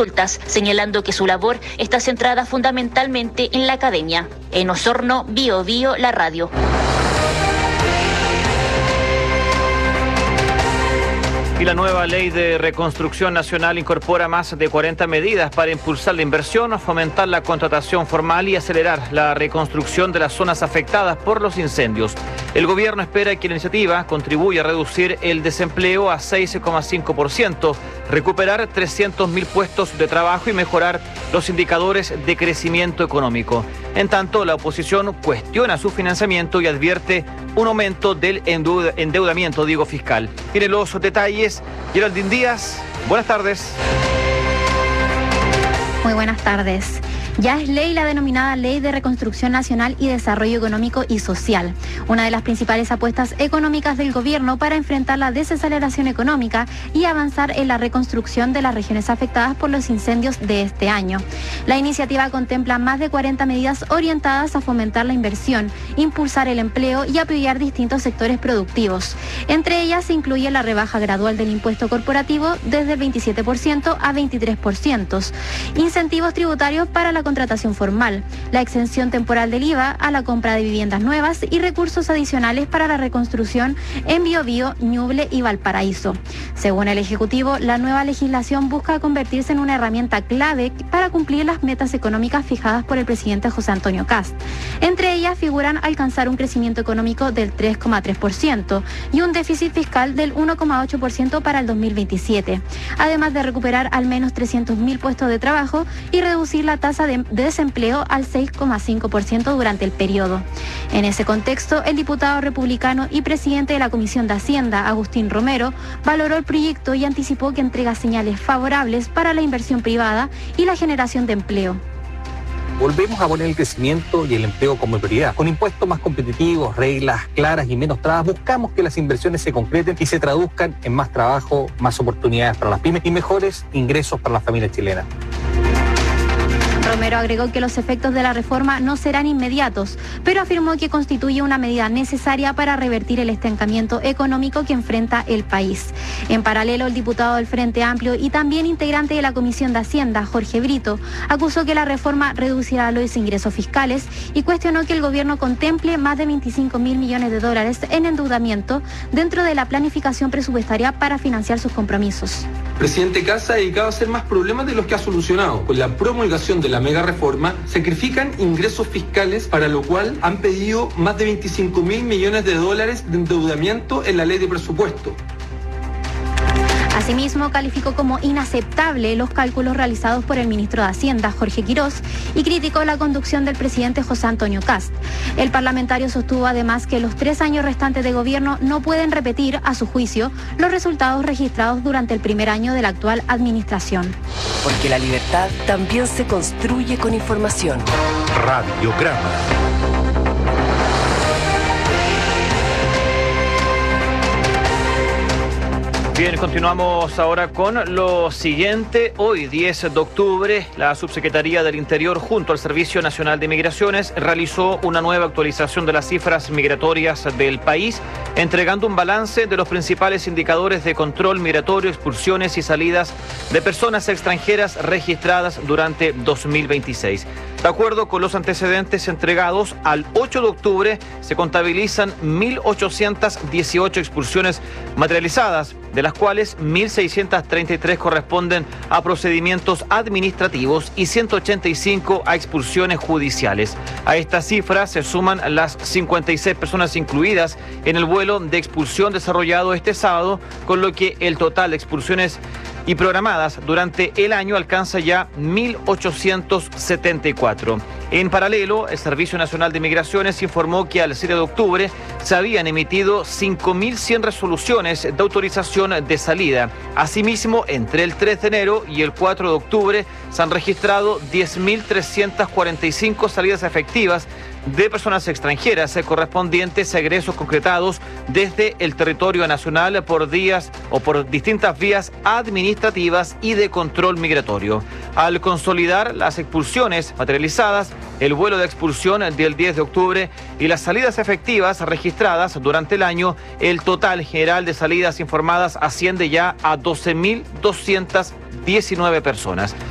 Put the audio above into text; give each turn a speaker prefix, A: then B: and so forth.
A: consultas, señalando que su labor está centrada fundamentalmente en la academia. En Osorno, Bio Bio, la radio.
B: Y la nueva ley de reconstrucción nacional incorpora más de 40 medidas para impulsar la inversión, fomentar la contratación formal y acelerar la reconstrucción de las zonas afectadas por los incendios. El gobierno espera que la iniciativa contribuya a reducir el desempleo a 6,5%, recuperar 300.000 puestos de trabajo y mejorar los indicadores de crecimiento económico. En tanto, la oposición cuestiona su financiamiento y advierte un aumento del endeudamiento fiscal. Tiene los detalles Geraldine Díaz. Buenas tardes.
C: Muy buenas tardes. Ya es ley la denominada Ley de Reconstrucción Nacional y Desarrollo Económico y Social, una de las principales apuestas económicas del gobierno para enfrentar la desaceleración económica y avanzar en la reconstrucción de las regiones afectadas por los incendios de este año. La iniciativa contempla más de 40 medidas orientadas a fomentar la inversión, impulsar el empleo y apoyar distintos sectores productivos. Entre ellas se incluye la rebaja gradual del impuesto corporativo desde el 27% a 23%, incentivos tributarios para la contratación formal, la exención temporal del IVA a la compra de viviendas nuevas y recursos adicionales para la reconstrucción en Biobío, Ñuble y Valparaíso. Según el Ejecutivo, la nueva legislación busca convertirse en una herramienta clave para cumplir las metas económicas fijadas por el presidente José Antonio Kast. Entre ellas figuran alcanzar un crecimiento económico del 3,3% y un déficit fiscal del 1,8% para el 2027, además de recuperar al menos 300.000 puestos de trabajo y reducir la tasa de desempleo al 6,5% durante el periodo. En ese contexto, el diputado republicano y presidente de la Comisión de Hacienda, Agustín Romero, valoró el proyecto y anticipó que entrega señales favorables para la inversión privada y la generación de empleo.
D: Volvemos a poner el crecimiento y el empleo como prioridad. Con impuestos más competitivos, reglas claras y menos trabas, buscamos que las inversiones se concreten y se traduzcan en más trabajo, más oportunidades para las pymes y mejores ingresos para las familias chilenas.
C: Romero agregó que los efectos de la reforma no serán inmediatos, pero afirmó que constituye una medida necesaria para revertir el estancamiento económico que enfrenta el país. En paralelo, el diputado del Frente Amplio y también integrante de la Comisión de Hacienda, Jorge Brito, acusó que la reforma reducirá los ingresos fiscales y cuestionó que el gobierno contemple más de 25.000 millones de dólares en endeudamiento dentro de la planificación presupuestaria para financiar sus compromisos.
E: El presidente Kast se ha dedicado a hacer más problemas de los que ha solucionado. Con la promulgación de la mega reforma, sacrifican ingresos fiscales, para lo cual han pedido más de 25.000 millones de dólares de endeudamiento en la ley de presupuesto.
C: Asimismo, calificó como inaceptable los cálculos realizados por el ministro de Hacienda, Jorge Quirós, y criticó la conducción del presidente José Antonio Kast. El parlamentario sostuvo además que los 3 años restantes de gobierno no pueden repetir, a su juicio, los resultados registrados durante el primer año de la actual administración.
F: Porque la libertad también se construye con información.
G: Radiograma.
B: Bien, continuamos ahora con lo siguiente. Hoy, 10 de octubre, la Subsecretaría del Interior, junto al Servicio Nacional de Migraciones, realizó una nueva actualización de las cifras migratorias del país, entregando un balance de los principales indicadores de control migratorio, expulsiones y salidas de personas extranjeras registradas durante 2026. De acuerdo con los antecedentes entregados, al 8 de octubre se contabilizan 1.818 expulsiones materializadas, de las cuales 1.633 corresponden a procedimientos administrativos y 185 a expulsiones judiciales. A estas cifras se suman las 56 personas incluidas en el vuelo de expulsión desarrollado este sábado, con lo que el total de expulsiones y programadas durante el año alcanza ya 1.874. En paralelo, el Servicio Nacional de Migraciones informó que al 7 de octubre se habían emitido 5.100 resoluciones de autorización de salida. Asimismo, entre el 3 de enero y el 4 de octubre se han registrado 10.345 salidas efectivas de personas extranjeras correspondientes a egresos concretados desde el territorio nacional por días o por distintas vías administrativas y de control migratorio. Al consolidar las expulsiones materializadas, el vuelo de expulsión del 10 de octubre y las salidas efectivas registradas durante el año, el total general de salidas informadas asciende ya a 12.219 personas.